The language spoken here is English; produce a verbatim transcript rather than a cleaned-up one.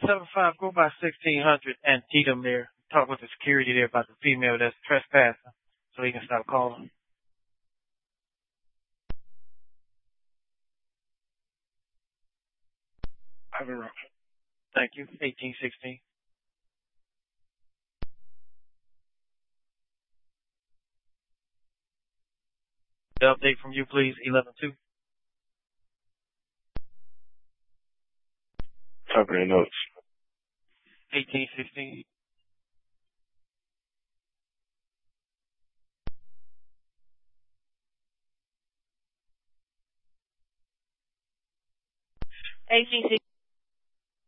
seven five, go by sixteen hundred and Tatum there. Talk with the security there about the female that's trespassing so he can stop calling. I have a rough. Thank you. eighteen sixteen. The update from you, please. eleven two. Covering notes. eighteen sixteen. eighteen sixteen.